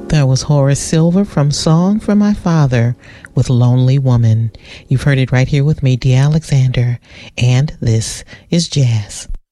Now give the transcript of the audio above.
That was Horace Silver from Song for My Father with Lonely Woman. You've heard it right here with me, Dee Alexander, and this is Jazz.